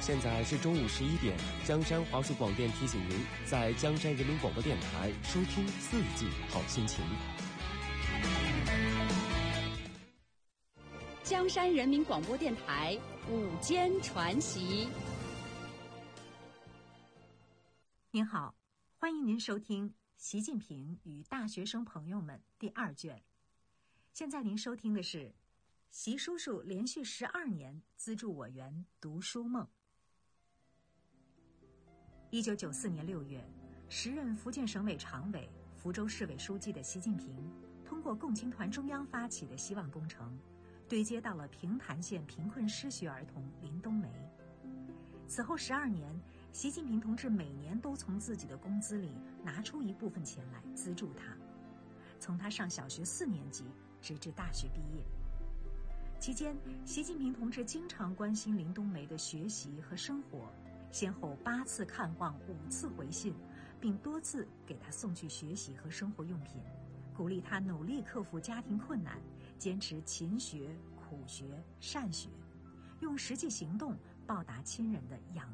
现在是中午11点，江山华数广电提醒您，在江山人民广播电台收听四季好心情。 江山人民广播电台午间传习。 您好，欢迎您收听《习近平与大学生朋友们》第2卷。现在您收听的是习叔叔连续12年资助我园读书梦。1994年6月，时任福建省委常委、福州市委书记的习近平，通过共青团中央发起的希望工程，对接到了平潭县贫困失学儿童林冬梅。此后12年，习近平同志每年都从自己的工资里拿出一部分钱来资助他，从他上小学4年级直至大学毕业。期间，习近平同志经常关心林冬梅的学习和生活，先后8次看望，5次回信，并多次给他送去学习和生活用品，鼓励他努力克服家庭困难，坚持勤学、苦学、善学，用实际行动报答亲人的仰